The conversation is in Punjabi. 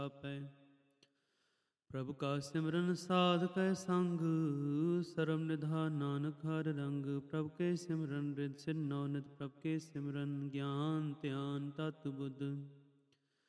ਆਪੈ। ਪ੍ਰਭੁ ਕਾ ਸਿਮਰਨ ਸਾਧ ਕੈ ਸੰਗ, ਸਰਮ ਨਿਧਾਨ ਨਾਨਕ ਹਰਿ ਰੰਗ। ਪ੍ਰਭੁ ਕੇ ਸਿਮਰਨ ਰਿਦ ਸਿਰਨਉ ਨਿਤ, ਪ੍ਰਭੁ ਕੇ ਸਿਮਰਨ ਗਿਆਨ ਧਿਆਨ ਤਤ ਬੁੱਧ।